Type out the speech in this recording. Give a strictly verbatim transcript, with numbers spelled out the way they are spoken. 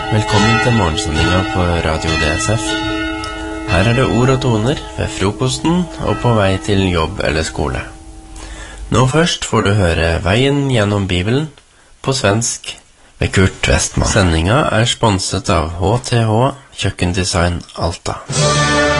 Velkommen til morgensendinga på Radio D S F. Her er det ord og toner ved frokosten og på vei til jobb eller skole. Nå først får du høre Veien gjennom Bibelen på svensk ved Kurt Westman. Sendinga er sponset av H T H Kjøkkendesign Alta.